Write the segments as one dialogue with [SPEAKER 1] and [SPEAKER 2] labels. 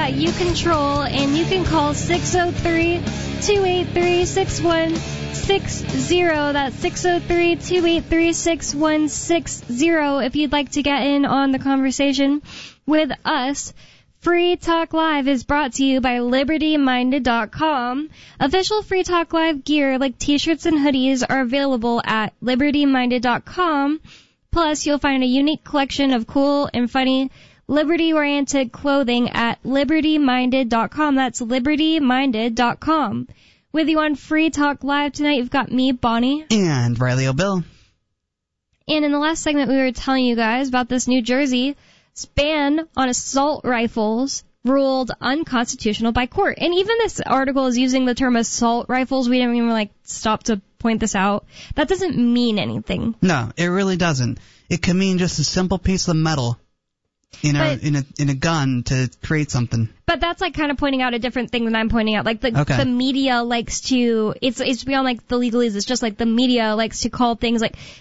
[SPEAKER 1] that you control, and you can call 603-283-6160. That's 603-283-6160 if you'd like to get in on the conversation with us. Free Talk Live is brought to you by LibertyMinded.com. Official Free Talk Live gear like t-shirts and hoodies are available at LibertyMinded.com. Plus, you'll find a unique collection of cool and funny liberty-oriented clothing at LibertyMinded.com. That's LibertyMinded.com. With you on Free Talk Live tonight, you've got me, Bonnie.
[SPEAKER 2] And Riley O'Bill.
[SPEAKER 1] And in the last segment, we were telling you guys about this New Jersey ban on assault rifles ruled unconstitutional by court. And even this article is using the term assault rifles. We didn't even, stop to point this out. That doesn't mean anything.
[SPEAKER 2] No, it really doesn't. It can mean just a simple piece of metal in a gun to create something.
[SPEAKER 1] But that's kind of pointing out a different thing than I'm pointing out. The media likes to, it's beyond the legalese. It's just the media likes to call things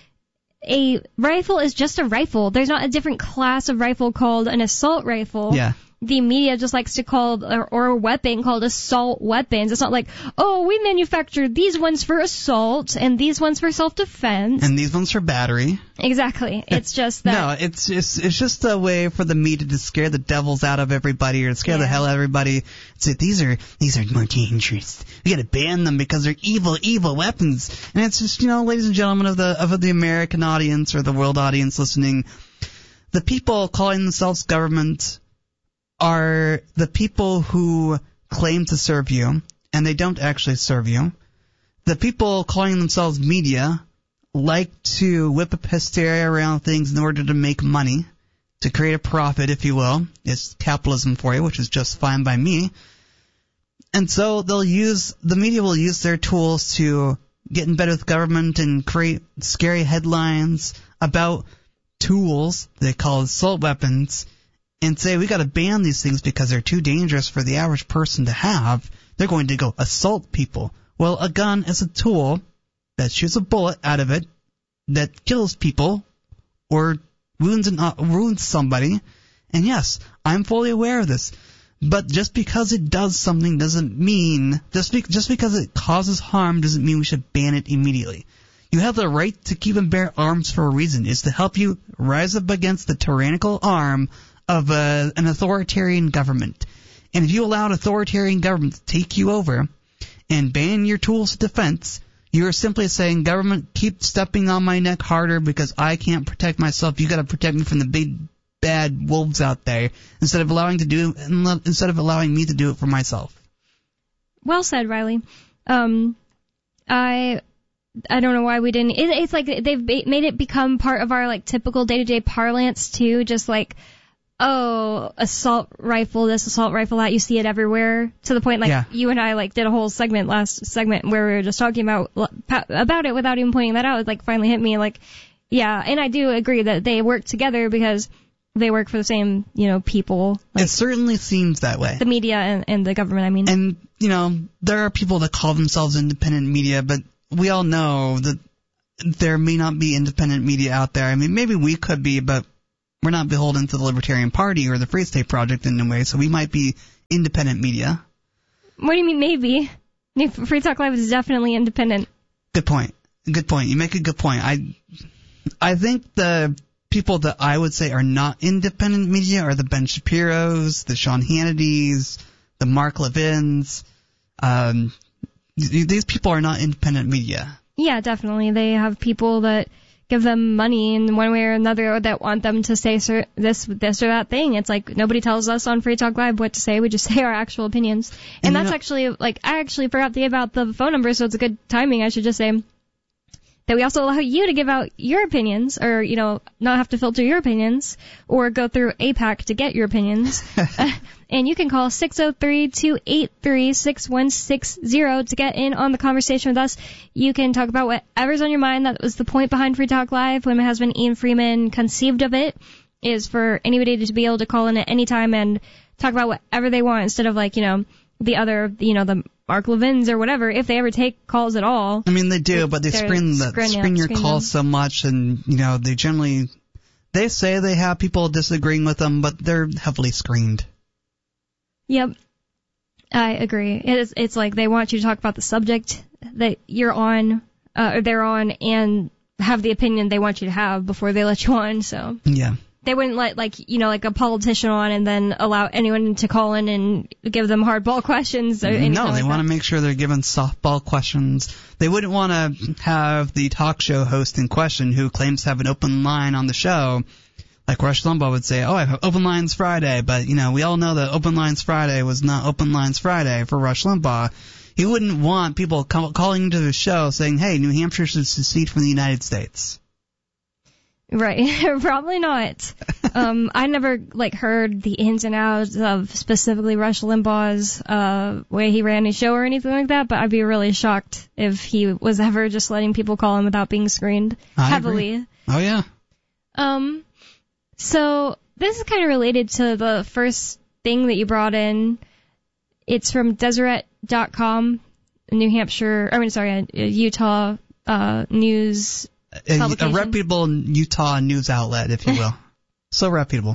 [SPEAKER 1] a rifle is just a rifle. There's not a different class of rifle called an assault rifle.
[SPEAKER 2] Yeah.
[SPEAKER 1] The media just likes to call or a weapon called assault weapons. It's not we manufactured these ones for assault and these ones for self-defense.
[SPEAKER 2] And these ones for battery.
[SPEAKER 1] Exactly. It's just that.
[SPEAKER 2] No, it's just a way for the media to scare the devils out of everybody or to scare the hell out of everybody. Say these are more dangerous. We gotta ban them because they're evil weapons. And it's just, ladies and gentlemen of the American audience or the world audience listening, the people calling themselves government are the people who claim to serve you, and they don't actually serve you. The people calling themselves media like to whip up hysteria around things in order to make money, to create a profit, if you will. It's capitalism for you, which is just fine by me. And so the media will use their tools to get in bed with government and create scary headlines about tools they call assault weapons, and say we got to ban these things because they're too dangerous for the average person to have. They're going to go assault people. Well, a gun is a tool that shoots a bullet out of it that kills people or wounds somebody. And yes, I'm fully aware of this. But just because it does something doesn't mean just because it causes harm doesn't mean we should ban it immediately. You have the right to keep and bear arms for a reason. It's to help you rise up against the tyrannical arm of an authoritarian government. And if you allow an authoritarian government to take you over and ban your tools of defense, you are simply saying, government, keep stepping on my neck harder because I can't protect myself. You got to protect me from the big bad wolves out there instead of allowing me to do it for myself.
[SPEAKER 1] Well said, Riley. I don't know why we didn't. It's they've made it become part of our typical day-to-day parlance too. Just assault rifle this, assault rifle that. You see it everywhere to the point you and I did a whole last segment where we were just talking about it without even pointing that out. It finally hit me and I do agree that they work together because they work for the same, people.
[SPEAKER 2] It certainly seems that way.
[SPEAKER 1] The media and the government, I mean.
[SPEAKER 2] And, there are people that call themselves independent media, but we all know that there may not be independent media out there. I mean, maybe we could be, but we're not beholden to the Libertarian Party or the Free State Project in a way, so we might be independent media.
[SPEAKER 1] What do you mean maybe? Free Talk Live is definitely independent.
[SPEAKER 2] Good point. You make a good point. I think the people that I would say are not independent media are the Ben Shapiros, the Sean Hannitys, the Mark Levins. These people are not independent media.
[SPEAKER 1] Yeah, definitely. They have people that give them money in one way or another that want them to say this or that thing. It's nobody tells us on Free Talk Live what to say. We just say our actual opinions. And that's actually, I actually forgot about the phone number, so it's a good timing. I should just say that we also allow you to give out your opinions or, not have to filter your opinions or go through APAC to get your opinions. And you can call 603-283-6160 to get in on the conversation with us. You can talk about whatever's on your mind. That was the point behind Free Talk Live when my husband Ian Freeman conceived of it, is for anybody to be able to call in at any time and talk about whatever they want instead of the other, the Mark Levins or whatever, if they ever take calls at all.
[SPEAKER 2] I mean, they do, but they screen your calls so much, and, they say they have people disagreeing with them, but they're heavily screened.
[SPEAKER 1] Yep. I agree. It's like they want you to talk about the subject that you're on, or they're on, and have the opinion they want you to have before they let you on, so.
[SPEAKER 2] Yeah.
[SPEAKER 1] They wouldn't let, like a politician on and then allow anyone to call in and give them hardball questions or anything.
[SPEAKER 2] No, they
[SPEAKER 1] want
[SPEAKER 2] to make sure they're given softball questions. They wouldn't want to have the talk show host in question who claims to have an open line on the show. Like Rush Limbaugh would say, I have Open Lines Friday, but, we all know that Open Lines Friday was not Open Lines Friday for Rush Limbaugh. He wouldn't want people calling into the show saying, hey, New Hampshire should secede from the United States.
[SPEAKER 1] Right. Probably not. I never, heard the ins and outs of specifically Rush Limbaugh's way he ran his show or anything like that, but I'd be really shocked if he was ever just letting people call him without being screened heavily.
[SPEAKER 2] Agree. Oh, yeah.
[SPEAKER 1] So this is kind of related to the first thing that you brought in. It's from Deseret.com, Utah news publication.
[SPEAKER 2] A reputable Utah news outlet, if you will. So reputable.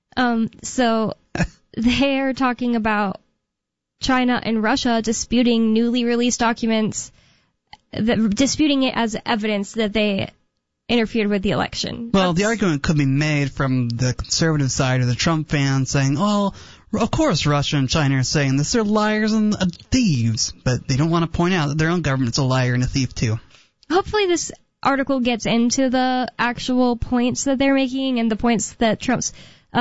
[SPEAKER 1] So they are talking about China and Russia disputing newly released documents, disputing it as evidence that they interfered with the election.
[SPEAKER 2] Well, the argument could be made from the conservative side of the Trump fans saying, well, of course Russia and China are saying this. They're liars and thieves. But they don't want to point out that their own government's a liar and a thief, too.
[SPEAKER 1] Hopefully this article gets into the actual points that they're making and the points that Trump's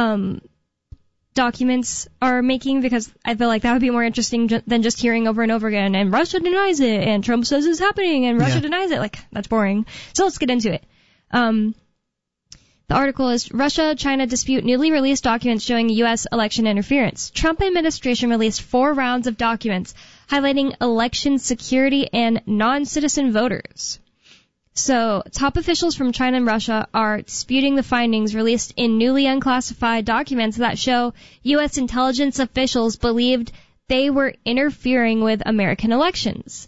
[SPEAKER 1] documents are making, because I feel like that would be more interesting than just hearing over and over again, and Russia denies it, and Trump says it's happening, and Russia denies it. That's boring. So let's get into it. The article is Russia, China dispute newly released documents showing U.S. election interference. Trump administration released 4 rounds of documents highlighting election security and non-citizen voters. So, top officials from China and Russia are disputing the findings released in newly unclassified documents that show U.S. intelligence officials believed they were interfering with American elections.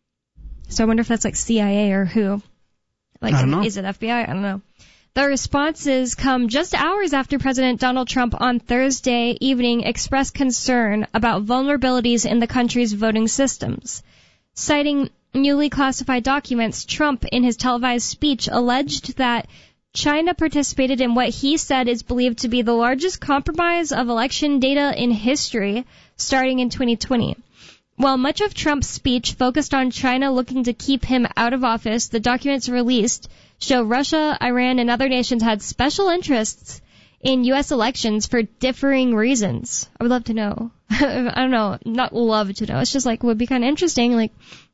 [SPEAKER 1] So I wonder if that's CIA or who.
[SPEAKER 2] I don't know.
[SPEAKER 1] Is it FBI? I don't know. The responses come just hours after President Donald Trump on Thursday evening expressed concern about vulnerabilities in the country's voting systems. Citing newly classified documents, Trump, in his televised speech, alleged that China participated in what he said is believed to be the largest compromise of election data in history, starting in 2020. While much of Trump's speech focused on China looking to keep him out of office, the documents released show Russia, Iran, and other nations had special interests in U.S. elections for differing reasons. I would love to know. I don't know, not love to know. It's just would be kind of interesting,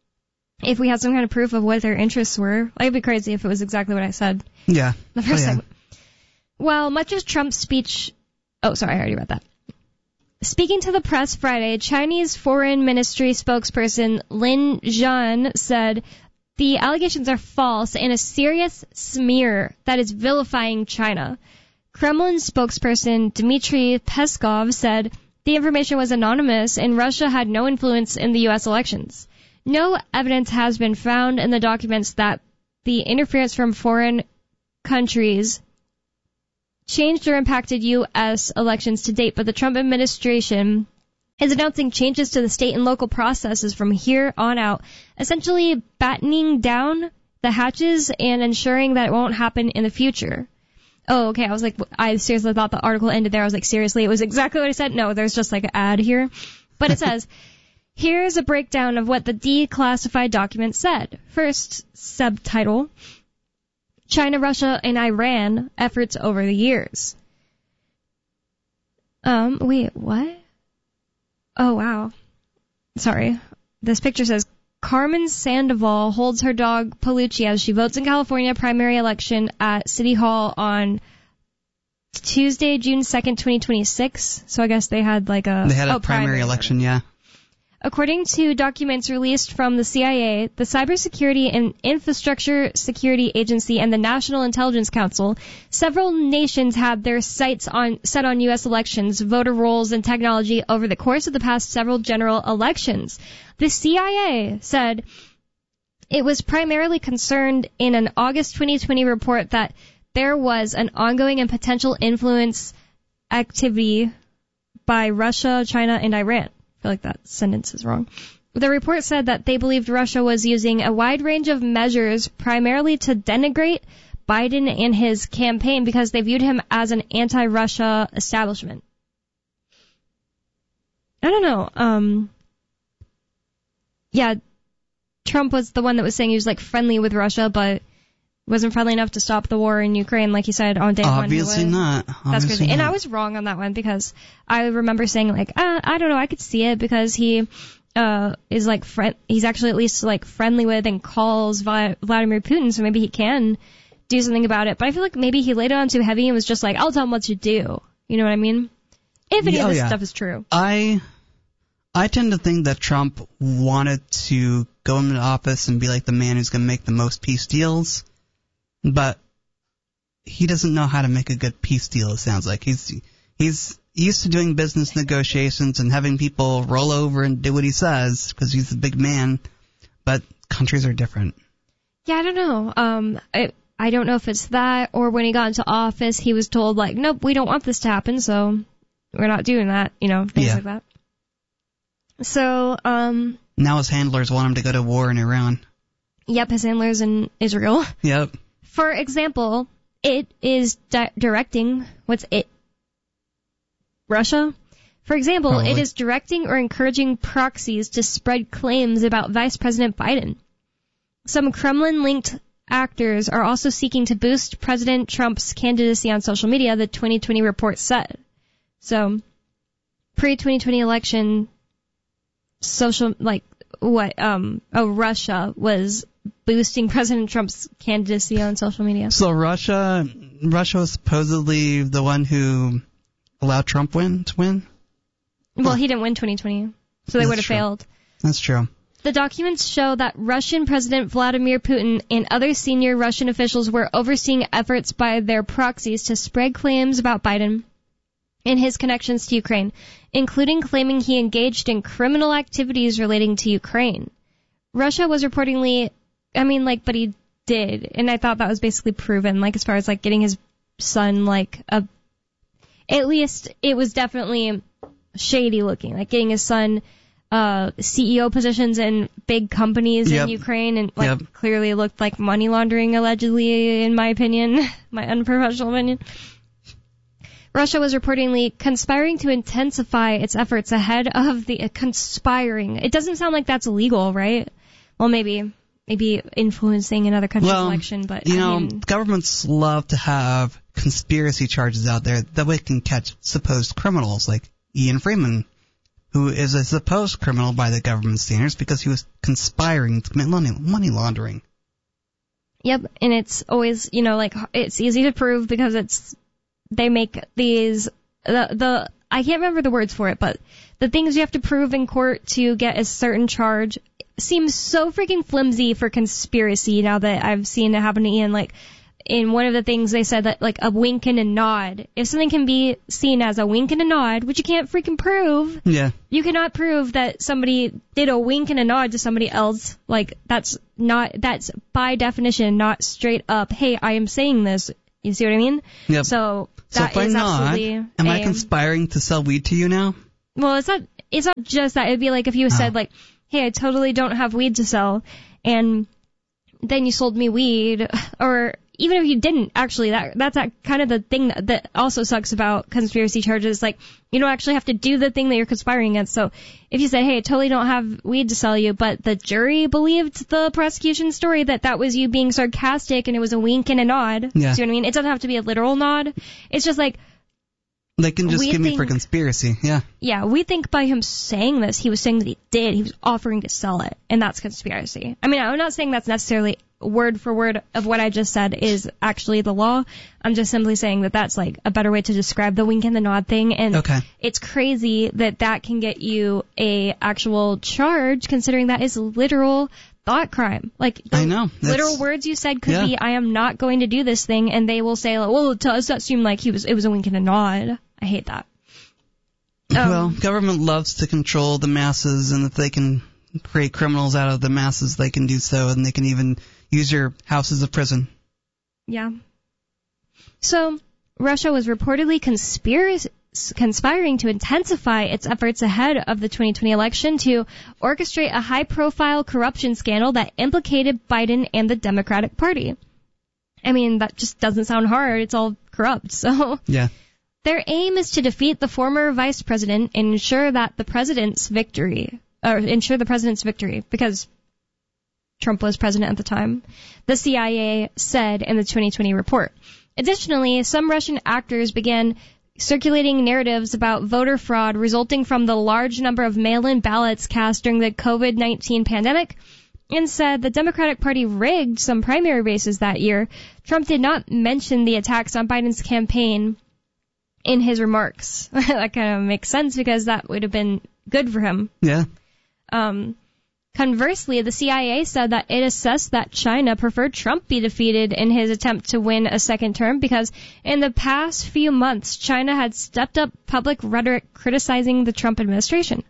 [SPEAKER 1] if we had some kind of proof of what their interests were. It'd be crazy if it was exactly what I said.
[SPEAKER 2] Yeah.
[SPEAKER 1] The first segment. Well, much of Trump's speech... Oh, sorry, I already read that. Speaking to the press Friday, Chinese Foreign Ministry spokesperson Lin Zhan said the allegations are false and a serious smear that is vilifying China. Kremlin spokesperson Dmitry Peskov said the information was anonymous and Russia had no influence in the U.S. elections. No evidence has been found in the documents that the interference from foreign countries changed or impacted U.S. elections to date, but the Trump administration is announcing changes to the state and local processes from here on out, essentially battening down the hatches and ensuring that it won't happen in the future. Oh, okay. I seriously thought the article ended there. I was seriously? It was exactly what I said? No, there's just an ad here. But it says, here's a breakdown of what the declassified document said. First, subtitle, China, Russia, and Iran efforts over the years. Wait, what? Oh, wow. Sorry. This picture says, Carmen Sandoval holds her dog Palucci as she votes in California primary election at City Hall on Tuesday, June 2nd, 2026. So I guess they had They had
[SPEAKER 2] a primary election, yeah.
[SPEAKER 1] According to documents released from the CIA, the Cybersecurity and Infrastructure Security Agency, and the National Intelligence Council, several nations had their sights set on U.S. elections, voter rolls, and technology over the course of the past several general elections. The CIA said it was primarily concerned in an August 2020 report that there was an ongoing and potential influence activity by Russia, China, and Iran. I feel like that sentence is wrong. The report said that they believed Russia was using a wide range of measures primarily to denigrate Biden and his campaign because they viewed him as an anti-Russia establishment. I don't know. Yeah, Trump was the one that was saying he was like friendly with Russia, but wasn't friendly enough to stop the war in Ukraine, like he said on day one.
[SPEAKER 2] Obviously not.
[SPEAKER 1] That's crazy. And I was wrong on that one because I remember saying like, I don't know, I could see it because he is like he's actually at least like friendly with and calls Vladimir Putin, so maybe he can do something about it. But I feel like maybe he laid it on too heavy and was just like, I'll tell him what to do. You know what I mean? If any of this stuff is true.
[SPEAKER 2] I tend to think that Trump wanted to go into office and be like the man who's going to make the most peace deals, but he doesn't know how to make a good peace deal, it sounds like. He's used to doing business negotiations and having people roll over and do what he says because he's a big man, but countries are different.
[SPEAKER 1] Yeah, I don't know. I don't know if it's that or when he got into office, he was told, like, nope, we don't want this to happen, so we're not doing that, you know, things like that. So,
[SPEAKER 2] now his handlers want him to go to war in Iran.
[SPEAKER 1] Yep, his handlers in Israel.
[SPEAKER 2] Yep.
[SPEAKER 1] For example, it is directing, what's it? Russia? For example,
[SPEAKER 2] Probably.
[SPEAKER 1] It is directing or encouraging proxies to spread claims about Vice President Biden. Some Kremlin-linked actors are also seeking to boost President Trump's candidacy on social media, the 2020 report said. So, pre-2020 election, Russia was boosting President Trump's candidacy on social media.
[SPEAKER 2] So Russia was supposedly the one who allowed Trump to win?
[SPEAKER 1] Well, he didn't win 2020, so they would have failed.
[SPEAKER 2] That's true.
[SPEAKER 1] The documents show that Russian President Vladimir Putin and other senior Russian officials were overseeing efforts by their proxies to spread claims about Biden and his connections to Ukraine, including claiming he engaged in criminal activities relating to Ukraine. Russia was reportedly, but he did, and I thought that was basically proven, like, as far as, like, getting his son, like, at least it was definitely shady looking, like, getting his son CEO positions in big companies in Ukraine, and, clearly looked like money laundering, allegedly, in my opinion, my unprofessional opinion. Russia was reportedly conspiring to intensify its efforts ahead of the conspiring. It doesn't sound like that's illegal, right? Well, maybe influencing another country's election, but
[SPEAKER 2] governments love to have conspiracy charges out there that way can catch supposed criminals like Ian Freeman, who is a supposed criminal by the government standards because he was conspiring to commit money laundering.
[SPEAKER 1] Yep, and it's always, it's easy to prove because they make these, I can't remember the words for it, but the things you have to prove in court to get a certain charge seems so freaking flimsy for conspiracy now that I've seen it happen to Ian. Like, in one of the things they said that, like, a wink and a nod. If something can be seen as a wink and a nod, which you can't freaking prove, you cannot prove that somebody did a wink and a nod to somebody else. Like, that's by definition not straight up, hey, I am saying this. You see what I mean?
[SPEAKER 2] Yep.
[SPEAKER 1] So that
[SPEAKER 2] if
[SPEAKER 1] is
[SPEAKER 2] I'm not,
[SPEAKER 1] absolutely.
[SPEAKER 2] Am I conspiring to sell weed to you now?
[SPEAKER 1] Well, it's not just that. It'd be like if you said, like, hey, I totally don't have weed to sell, and then you sold me weed, or even if you didn't, actually, that's kind of the thing that also sucks about conspiracy charges. Like, you don't actually have to do the thing that you're conspiring against. So if you say, hey, I totally don't have weed to sell you, but the jury believed the prosecution story that was you being sarcastic and it was a wink and a nod.
[SPEAKER 2] Yeah.
[SPEAKER 1] See what I mean? It doesn't have to be a literal nod. It's just like,
[SPEAKER 2] they can just give me for conspiracy,
[SPEAKER 1] Yeah, we think by him saying this, he was saying that he did. He was offering to sell it, and that's conspiracy. I mean, I'm not saying that's necessarily word for word of what I just said is actually the law. I'm just simply saying that that's, like, a better way to describe the wink and the nod thing, and it's crazy that can get you a actual charge, considering that is literal thought crime. Like, the literal words you said could be, I am not going to do this thing, and they will say, like, well, to us that seemed like it was a wink and a nod. I hate that.
[SPEAKER 2] Well, government loves to control the masses, and if they can create criminals out of the masses, they can do so, and they can even use your house as a prison.
[SPEAKER 1] Yeah. So, Russia was reportedly conspiring to intensify its efforts ahead of the 2020 election to orchestrate a high-profile corruption scandal that implicated Biden and the Democratic Party. I mean, that just doesn't sound hard. It's all corrupt, so...
[SPEAKER 2] Yeah.
[SPEAKER 1] Their aim is to defeat the former vice president and ensure the president's victory, because Trump was president at the time, the CIA said in the 2020 report. Additionally, some Russian actors began circulating narratives about voter fraud resulting from the large number of mail-in ballots cast during the COVID-19 pandemic, and said the Democratic Party rigged some primary races that year. Trump did not mention the attacks on Biden's campaign in his remarks. That kind of makes sense because that would have been good for him.
[SPEAKER 2] Yeah.
[SPEAKER 1] Conversely, the CIA said that it assessed that China preferred Trump be defeated in his attempt to win a second term because in the past few months, China had stepped up public rhetoric criticizing the Trump administration.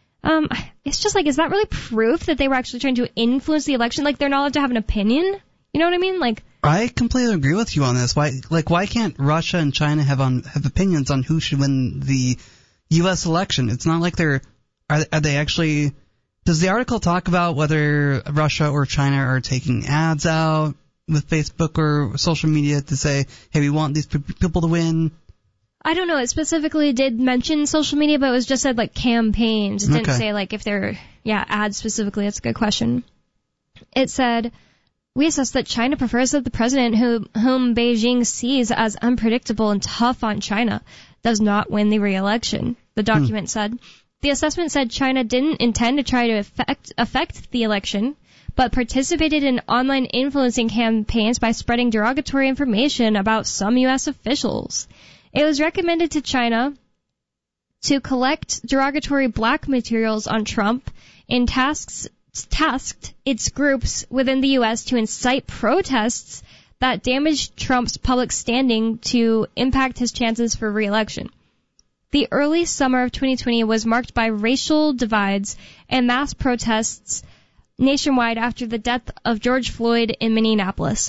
[SPEAKER 1] It's just like, is that really proof that they were actually trying to influence the election? Like, they're not allowed to have an opinion? You know what I mean? Like,
[SPEAKER 2] I completely agree with you on this. Why can't Russia and China have opinions on who should win the U.S. election? It's not like are they actually... Does the article talk about whether Russia or China are taking ads out with Facebook or social media to say, hey, we want these people to win?
[SPEAKER 1] I don't know. It specifically did mention social media, but it was just said, like, campaigns. It didn't say, like, if they're, ads specifically. That's a good question. It said, we assess that China prefers that the president whom Beijing sees as unpredictable and tough on China does not win the re-election, the document said. The assessment said China didn't intend to try to affect the election, but participated in online influencing campaigns by spreading derogatory information about some U.S. officials. It was recommended to China to collect derogatory black materials on Trump and tasked its groups within the U.S. to incite protests that damaged Trump's public standing to impact his chances for re-election. The early summer of 2020 was marked by racial divides and mass protests nationwide after the death of George Floyd in Minneapolis.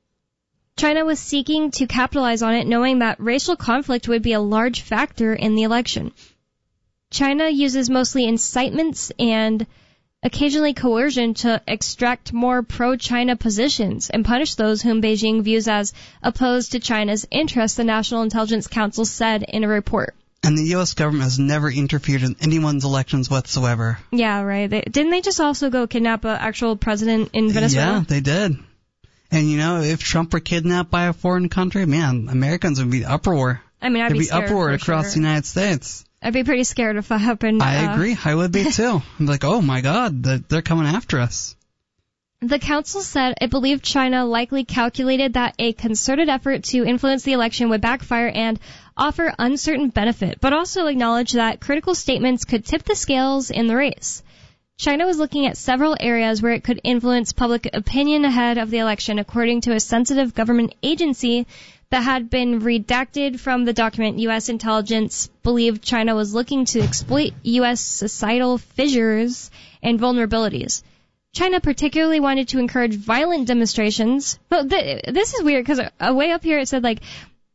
[SPEAKER 1] China was seeking to capitalize on it, knowing that racial conflict would be a large factor in the election. China uses mostly incitements and occasionally coercion to extract more pro-China positions and punish those whom Beijing views as opposed to China's interests, the National Intelligence Council said in a report.
[SPEAKER 2] And the U.S. government has never interfered in anyone's elections whatsoever.
[SPEAKER 1] Yeah, right. Didn't they just also go kidnap an actual president in Venezuela?
[SPEAKER 2] Yeah, they did. And, if Trump were kidnapped by a foreign country, man, Americans would be uproar.
[SPEAKER 1] I mean, I'd be scared.
[SPEAKER 2] There'd be uproar across the United States.
[SPEAKER 1] I'd be pretty scared if that happened.
[SPEAKER 2] I agree. I would be, too. I'm like, oh, my God, they're coming after us.
[SPEAKER 1] The council said it believed China likely calculated that a concerted effort to influence the election would backfire and offer uncertain benefit, but also acknowledged that critical statements could tip the scales in the race. China was looking at several areas where it could influence public opinion ahead of the election, according to a sensitive government agency that had been redacted from the document. U.S. intelligence believed China was looking to exploit U.S. societal fissures and vulnerabilities. China particularly wanted to encourage violent demonstrations. But this is weird because way up here it said, like,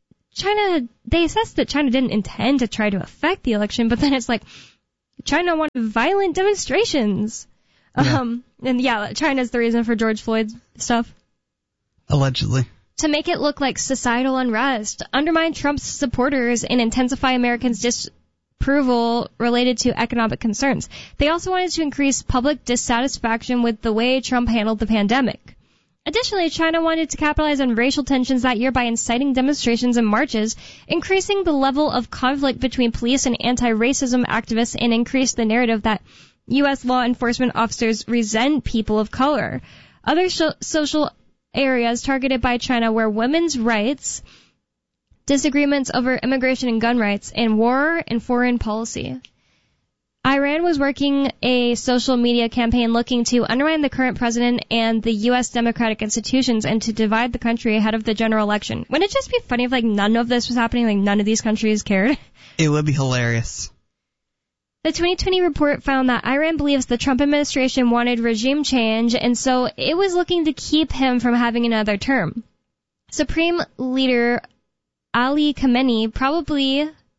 [SPEAKER 1] they assessed that China didn't intend to try to affect the election, but then it's like, China wanted violent demonstrations.
[SPEAKER 2] Yeah.
[SPEAKER 1] China's the reason for George Floyd's stuff.
[SPEAKER 2] Allegedly.
[SPEAKER 1] To make it look like societal unrest, undermine Trump's supporters, and intensify Americans' disapproval related to economic concerns. They also wanted to increase public dissatisfaction with the way Trump handled the pandemic. Additionally, China wanted to capitalize on racial tensions that year by inciting demonstrations and marches, increasing the level of conflict between police and anti-racism activists, and increase the narrative that U.S. law enforcement officers resent people of color. Other social areas targeted by China were women's rights, disagreements over immigration and gun rights, and war and foreign policy. Iran was working a social media campaign looking to undermine the current president and the U.S. democratic institutions and to divide the country ahead of the general election. Wouldn't it just be funny if, like, none of this was happening, like, none of these countries cared?
[SPEAKER 2] It would be hilarious.
[SPEAKER 1] The 2020 report found that Iran believes the Trump administration wanted regime change, and so it was looking to keep him from having another term. Supreme Leader Ali Khamenei probably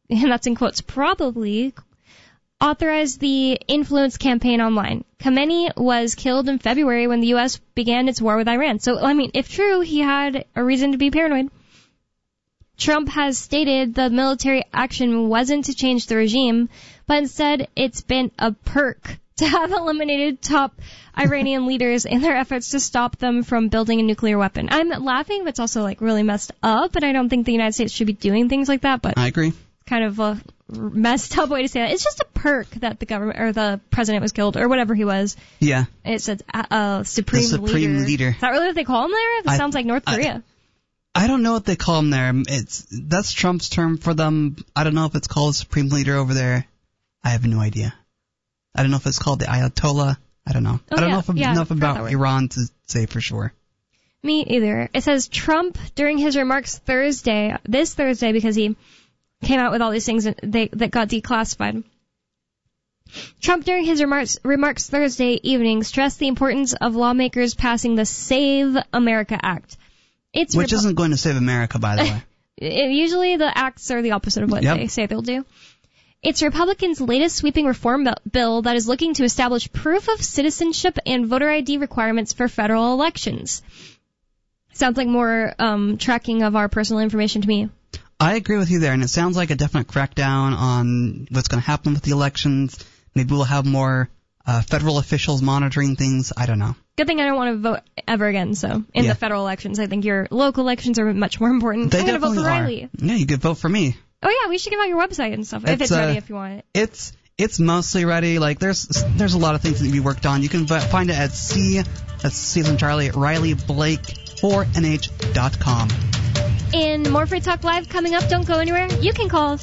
[SPEAKER 1] and that's in quotes, probably authorized the influence campaign online. Khamenei was killed in February when the U.S. began its war with Iran. So, I mean, if true, he had a reason to be paranoid. Trump has stated the military action wasn't to change the regime, but instead it's been a perk to have eliminated top Iranian leaders in their efforts to stop them from building a nuclear weapon. I'm laughing, but it's also like really messed up, and I don't think the United States should be doing things like that, but
[SPEAKER 2] I agree.
[SPEAKER 1] Kind of a messed up way to say that. It's just a perk that the government or the president was killed or whatever he was.
[SPEAKER 2] Yeah.
[SPEAKER 1] It said supreme leader. Is that really what they call him there? It sounds like North Korea.
[SPEAKER 2] I don't know what they call him there. That's Trump's term for them. I don't know if it's called supreme leader over there. I have no idea. I don't know if it's called the Ayatollah. I don't know. I don't know enough about Iran to say for sure.
[SPEAKER 1] Me either. It says Trump during his remarks this Thursday, because he came out with all these things that got declassified. Trump during his remarks Thursday evening stressed the importance of lawmakers passing the Save America Act.
[SPEAKER 2] Which isn't going to save America, by the way.
[SPEAKER 1] Usually the acts are the opposite of what they say they'll do. It's Republicans' latest sweeping reform bill that is looking to establish proof of citizenship and voter ID requirements for federal elections. Sounds like more tracking of our personal information to me.
[SPEAKER 2] I agree with you there, and it sounds like a definite crackdown on what's going to happen with the elections. Maybe we'll have more federal officials monitoring things. I don't know.
[SPEAKER 1] Good thing I don't want to vote ever again, so in the federal elections. I think your local elections are much more important. I'm going to vote for Riley.
[SPEAKER 2] Yeah, you could vote for me.
[SPEAKER 1] Oh, yeah, we should give out your website and stuff, if it's ready if you want it.
[SPEAKER 2] It's mostly ready. Like, there's a lot of things that can be worked on. You can find it at that's C as in Charlie, at RileyBlake4nh.com.
[SPEAKER 1] In more Free Talk Live coming up, don't go anywhere. You can call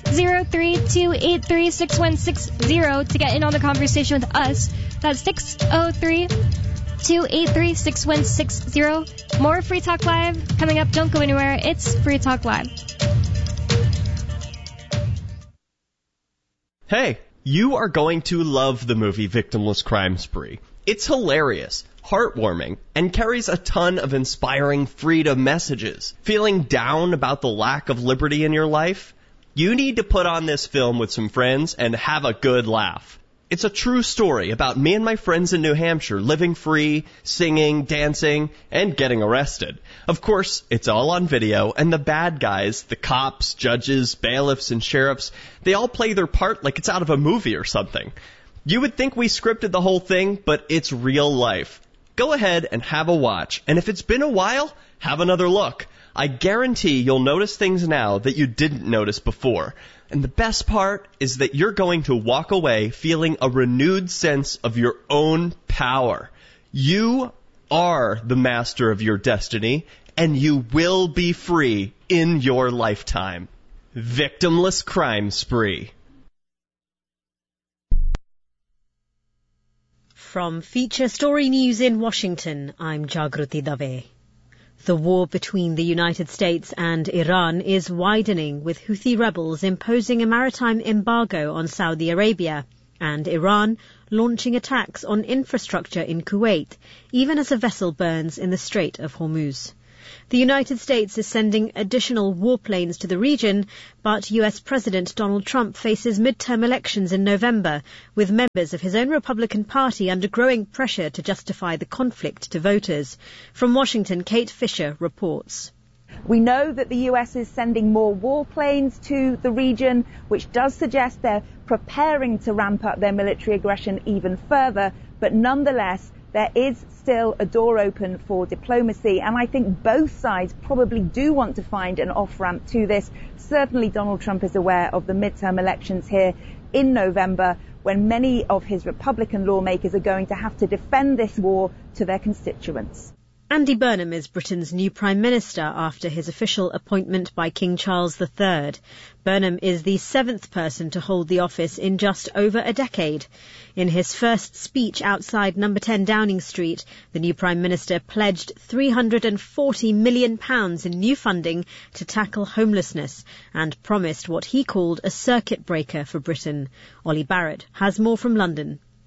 [SPEAKER 1] 603-283-6160 to get in on the conversation with us. That's 603-283-6160. More Free Talk Live coming up. Don't go anywhere. It's Free Talk Live.
[SPEAKER 3] Hey, you are going to love the movie Victimless Crime Spree. It's hilarious, heartwarming, and carries a ton of inspiring freedom messages. Feeling down about the lack of liberty in your life? You need to put on this film with some friends and have a good laugh. It's a true story about me and my friends in New Hampshire living free, singing, dancing, and getting arrested. Of course, it's all on video, and the bad guys, the cops, judges, bailiffs, and sheriffs, they all play their part like it's out of a movie or something. You would think we scripted the whole thing, but it's real life. Go ahead and have a watch, and if it's been a while, have another look. I guarantee you'll notice things now that you didn't notice before. And the best part is that you're going to walk away feeling a renewed sense of your own power. You are the master of your destiny, and you will be free in your lifetime. Victimless Crime Spree.
[SPEAKER 4] From Feature Story News in Washington, I'm Jagruti Dave. The war between the United States and Iran is widening, with Houthi rebels imposing a maritime embargo on Saudi Arabia and Iran launching attacks on infrastructure in Kuwait, even as a vessel burns in the Strait of Hormuz. The United States is sending additional warplanes to the region, but US President Donald Trump faces midterm elections in November, with members of his own Republican Party under growing pressure to justify the conflict to voters. From Washington, Kate Fisher reports.
[SPEAKER 5] We know that the US is sending more warplanes to the region, which does suggest they're preparing to ramp up their military aggression even further, but nonetheless, there is still a door open for diplomacy, and I think both sides probably do want to find an off-ramp to this. Certainly Donald Trump is aware of the midterm elections here in November, when many of his Republican lawmakers are going to have to defend this war to their constituents.
[SPEAKER 4] Andy Burnham is Britain's new Prime Minister after his official appointment by King Charles III. Burnham is the seventh person to hold the office in just over a decade. In his first speech outside No. 10 Downing Street, the new Prime Minister pledged £340 million in new funding to tackle homelessness and promised what he called a circuit breaker for Britain. Ollie Barrett has more from London.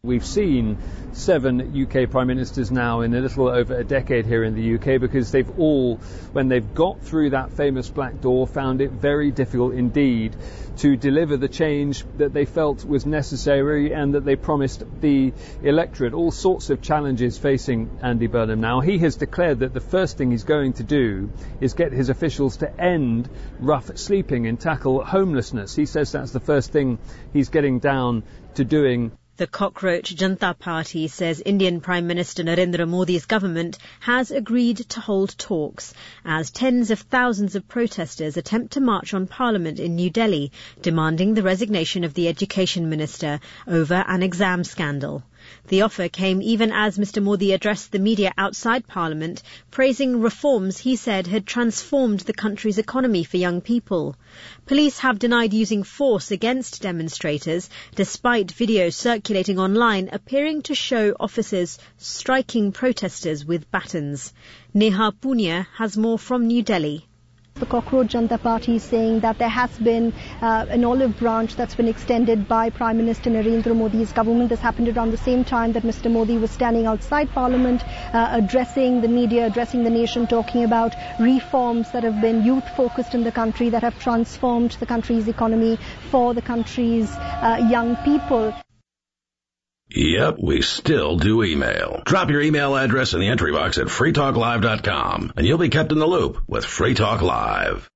[SPEAKER 6] We've seen 7 UK Prime Ministers now in a little over a decade here in the UK, because they've all, when they've got through that famous black door, found it very difficult indeed to deliver the change that they felt was necessary and that they promised the electorate. All sorts of challenges facing Andy Burnham now. He has declared that the first thing he's going to do is get his officials to end rough sleeping and tackle homelessness. He says that's the first thing he's getting down to doing.
[SPEAKER 4] The Cockroach Janata Party says Indian Prime Minister Narendra Modi's government has agreed to hold talks as tens of thousands of protesters attempt to march on Parliament in New Delhi, demanding the resignation of the Education Minister over an exam scandal. The offer came even as Mr. Modi addressed the media outside Parliament, praising reforms he said had transformed the country's economy for young people. Police have denied using force against demonstrators, despite videos circulating online appearing to show officers striking protesters with batons. Neha Punia has more from New Delhi.
[SPEAKER 7] The Cockroach Janata Party is saying that there has been an olive branch that's been extended by Prime Minister Narendra Modi's government. This happened around the same time that Mr. Modi was standing outside Parliament, addressing the media, addressing the nation, talking about reforms that have been youth-focused in the country, that have transformed the country's economy for the country's young people.
[SPEAKER 8] Yep, we still do email. Drop your email address in the entry box at freetalklive.com, and you'll be kept in the loop with Free Talk Live.